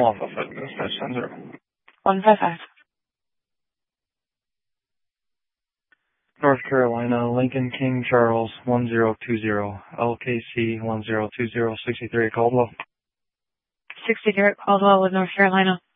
155. 155. North Carolina, Lincoln King Charles 1020, LKC 1020, 63 Caldwell. 63 Caldwell with North Carolina.